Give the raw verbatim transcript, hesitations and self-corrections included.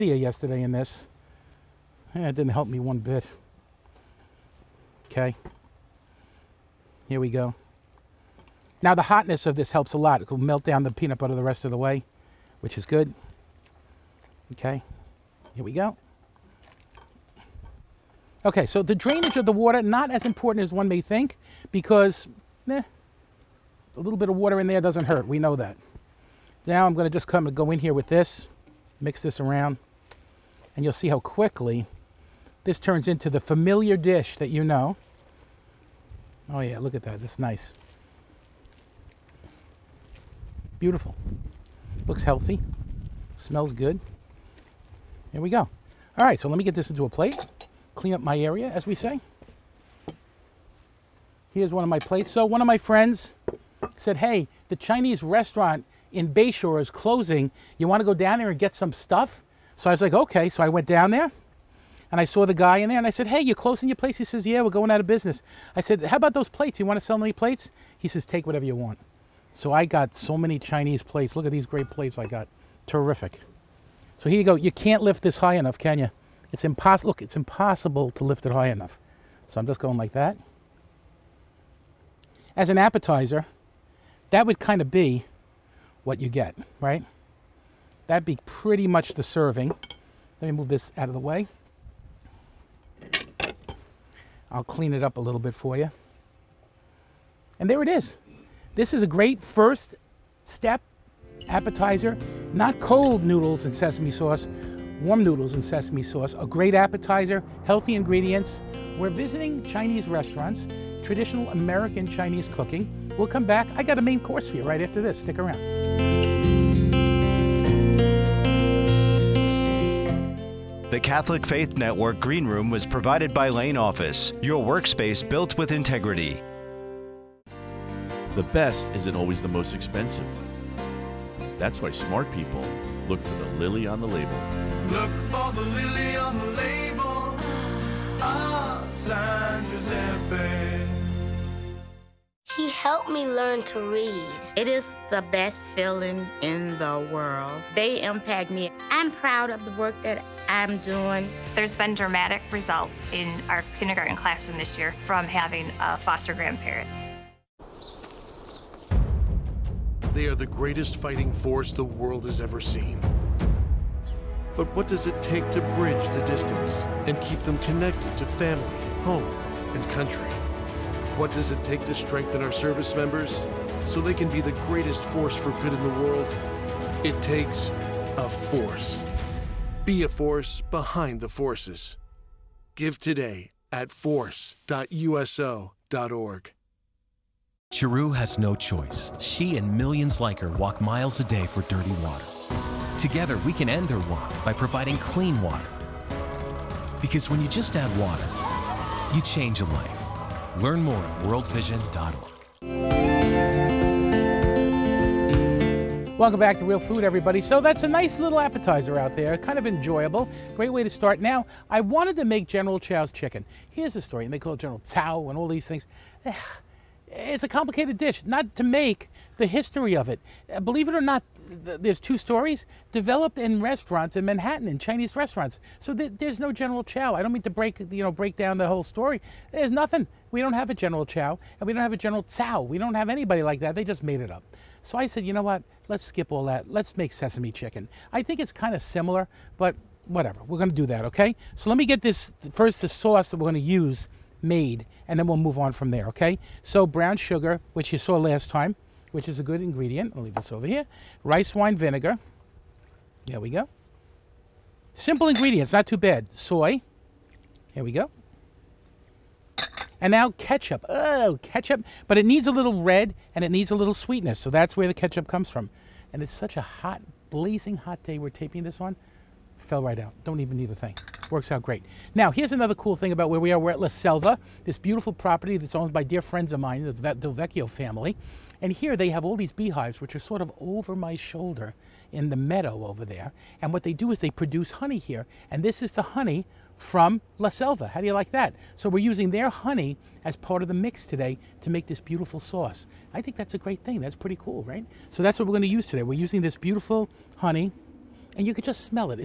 yesterday in this. Eh, it didn't help me one bit. Okay. Here we go. Now the hotness of this helps a lot. It will melt down the peanut butter the rest of the way, which is good. Okay. Here we go. Okay, so the drainage of the water, not as important as one may think, because eh, a little bit of water in there doesn't hurt. We know that. Now I'm going to just come and go in here with this, mix this around, and you'll see how quickly this turns into the familiar dish that you know. Oh yeah, look at that. That's nice. Beautiful. Looks healthy. Smells good. Here we go. All right, so let me get this into a plate. Clean up my area, as we say. Here's one of my plates. So one of my friends said, hey, the Chinese restaurant in Bayshore is closing. You want to go down there and get some stuff? So I was like, okay. So I went down there and I saw the guy in there and I said, hey, you're closing your place? He says, yeah, we're going out of business. I said, how about those plates? You want to sell any plates? He says, take whatever you want. So I got so many Chinese plates. Look at these great plates I got. Terrific. So here you go. You can't lift this high enough, can you? It's impossible. Look, it's impossible to lift it high enough. So I'm just going like that. As an appetizer, that would kind of be what you get, right? That'd be pretty much the serving. Let me move this out of the way. I'll clean it up a little bit for you. And there it is. This is a great first step appetizer. Not cold noodles and sesame sauce, warm noodles and sesame sauce. A great appetizer, healthy ingredients. We're visiting Chinese restaurants, traditional American Chinese cooking. We'll come back. I got a main course for you right after this. Stick around. The Catholic Faith Network Green Room was provided by Lane Office, your workspace built with integrity. The best isn't always the most expensive. That's why smart people look for the lily on the label. Look for the lily on the label. Ah, San Giuseppe. He helped me learn to read. It is the best feeling in the world. They impact me. I'm proud of the work that I'm doing. There's been dramatic results in our kindergarten classroom this year from having a foster grandparent. They are the greatest fighting force the world has ever seen. But what does it take to bridge the distance and keep them connected to family, home, and country? What does it take to strengthen our service members so they can be the greatest force for good in the world? It takes a force. Be a force behind the forces. Give today at force dot U S O dot org. Chiru has no choice. She and millions like her walk miles a day for dirty water. Together, we can end their walk by providing clean water. Because when you just add water, you change a life. Learn more at world vision dot org. Welcome back to Real Food, everybody. So that's a nice little appetizer out there, kind of enjoyable. Great way to start. Now, I wanted to make General Chow's chicken. Here's the story, and they call it General Tao and all these things. It's a complicated dish, not to make the history of it. Uh, believe it or not, th there's two stories developed in restaurants in Manhattan, in Chinese restaurants. So th there's no General Chow. I don't mean to break, you know, break down the whole story. There's nothing. We don't have a General Chow, and we don't have a General Tsao. We don't have anybody like that. They just made it up. So I said, you know what? Let's skip all that. Let's make sesame chicken. I think it's kind of similar, but whatever. We're going to do that, okay? So let me get this, first the sauce that we're going to use made, and then we'll move on from there, okay? So brown sugar, which you saw last time, which is a good ingredient. I'll leave this over here. Rice wine vinegar. There we go. Simple ingredients, not too bad. Soy. Here we go. And now ketchup. Oh, ketchup. But it needs a little red, and it needs a little sweetness, so that's where the ketchup comes from. And it's such a hot, blazing hot day we're taping this on. Fell right out. Don't even need a thing. Works out great. Now, here's another cool thing about where we are. We're at La Selva, this beautiful property that's owned by dear friends of mine, the Del Vecchio family. And here they have all these beehives, which are sort of over my shoulder in the meadow over there. And what they do is they produce honey here. And this is the honey from La Selva. How do you like that? So we're using their honey as part of the mix today to make this beautiful sauce. I think that's a great thing. That's pretty cool, right? So that's what we're going to use today. We're using this beautiful honey. And you can just smell it. It's